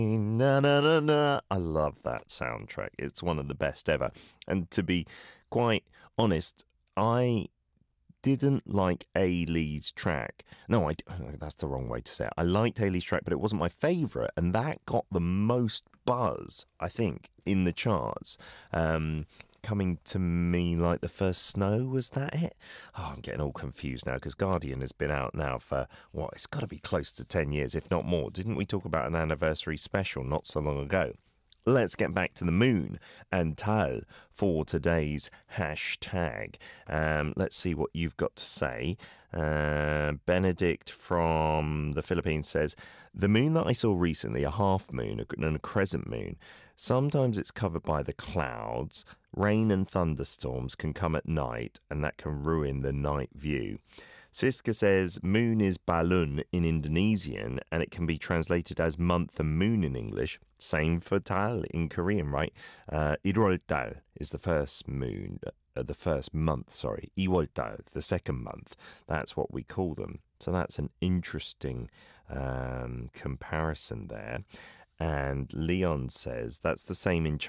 Na, na, na, na. I love that soundtrack. It's one of the best ever. And to be quite honest, I didn't like A-Lee's track. No, that's the wrong way to say it. I liked A-Lee's track, but it wasn't my favourite. And that got the most buzz, I think, in the charts. Coming to Me Like the First Snow, was that it? Oh, I'm getting all confused now because Guardian has been out now for, what, it's got to be close to 10 years, if not more. Didn't we talk about an anniversary special not so long ago? Let's get back to the moon and Tal for today's hashtag. Let's see what you've got to say. Benedict from the Philippines says, the moon that I saw recently, a half moon and a crescent moon, sometimes it's covered by the clouds. Rain and thunderstorms can come at night and that can ruin the night view. Siska says moon is balun in Indonesian and it can be translated as month and moon in English. Same for Tal in Korean, right? Iroltal is the first moon, the first month, sorry. Iwoltal, the second month. That's what we call them. So that's an interesting comparison there. And Leon says that's the same in China.